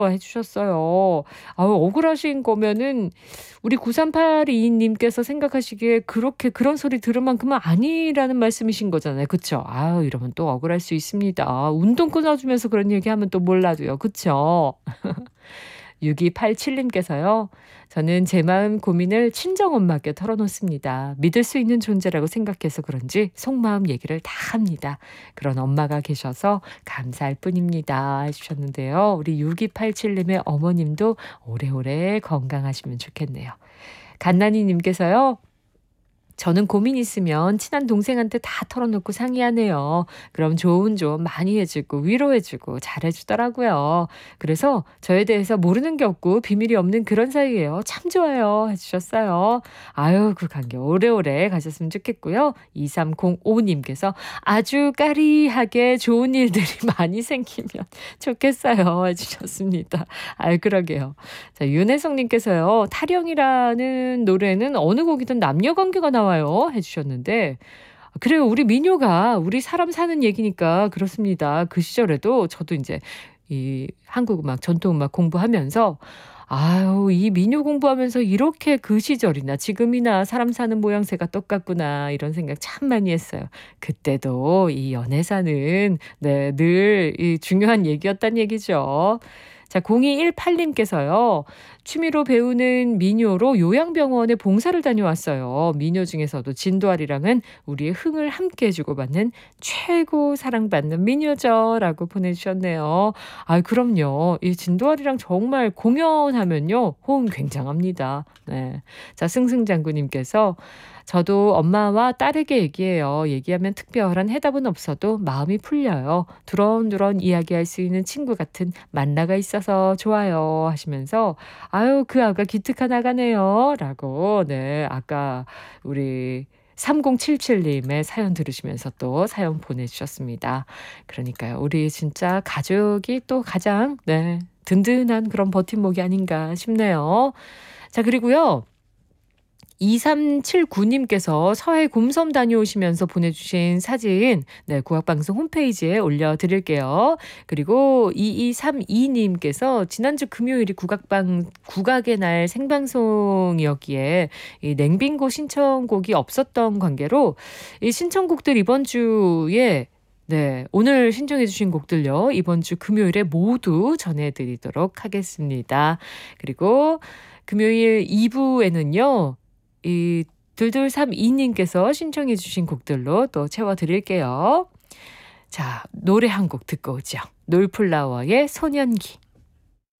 해 주셨어요. 아우 억울하신 거면은 우리 9382 님께서 생각하시기에 그렇게 그런 소리 들을 만큼은 아니라는 말씀이신 거잖아요. 그쵸? 아유 이러면 또 억울할 수 있습니다. 운동 끊어 주면서 그런 얘기하면 또 몰라도요. 그쵸? 6287 님께서요. 저는 제 마음 고민을 친정엄마께 털어놓습니다. 믿을 수 있는 존재라고 생각해서 그런지 속마음 얘기를 다 합니다. 그런 엄마가 계셔서 감사할 뿐입니다. 해 주셨는데요. 우리 6287 님의 어머님도 오래오래 건강하시면 좋겠네요. 갓난이 님께서요. 저는 고민 있으면 친한 동생한테 다 털어놓고 상의하네요. 그럼 조언 좀 많이 해주고 위로해주고 잘해주더라고요. 그래서 저에 대해서 모르는 게 없고 비밀이 없는 그런 사이예요. 참 좋아요. 해주셨어요. 아유 그 관계 오래오래 가셨으면 좋겠고요. 2305님께서 아주 까리하게 좋은 일들이 많이 생기면 좋겠어요. 해주셨습니다. 아유 그러게요. 자 윤혜성님께서요. 타령이라는 노래는 어느 곡이든 남녀 관계가 나와요 해 주셨는데 그래요. 우리 민요가 우리 사람 사는 얘기니까 그렇습니다. 그 시절에도 저도 인제 이 한국 음악 전통 음악 공부하면서 아유 이 민요 공부하면서 이렇게 그 시절이나 지금이나 '사람 사는 모양새가 똑같구나.' 이런 생각 참 많이 했어요. 그때도 이 연애사는 네 늘 이 중요한 얘기였단 얘기죠. 자 0218 님께서요. 취미로 배우는 민요로 요양병원에 봉사를 다녀왔어요. 민요 중에서도 진도아리랑은 우리의 흥을 함께 주고받는 최고 사랑받는 민요죠. 라고 보내주셨네요. 아 그럼요. 이 진도아리랑 정말 공연하면요. 호응 굉장합니다. 네. 자 승승장구님께서 저도 엄마와 딸에게 얘기해요. 얘기하면 특별한 해답은 없어도 마음이 풀려요. 두런두런 이야기할 수 있는 친구 같은 만나가 있어서 좋아요. 하시면서 아유 그 아가 기특한 아가네요. 라고 네 아까 우리 3077 님의 사연 들으시면서 또 사연 보내주셨습니다. 그러니까요. 우리 진짜 가족이 또 가장 네 든든한 그런 버팀목이 아닌가 싶네요. 자 그리고요. 2379 님께서 서해 곰섬 다녀오시면서 보내주신 사진 네 국악방송 홈페이지에 올려드릴게요. 그리고 2232 님께서 지난주 금요일이 국악의 날 생방송이었기에 이 냉빙고 신청곡이 없었던 관계로 이 신청곡들 이번 주에 네 오늘 신청해 주신 곡들요. 이번 주 금요일에 모두 전해드리도록 하겠습니다. 그리고 금요일 2부에는요. 이 둘둘32 님께서 신청해 주신 곡들로 또 채워 드릴게요. 자, 노래 한 곡 듣고 오죠. 놀플라워의 소년기.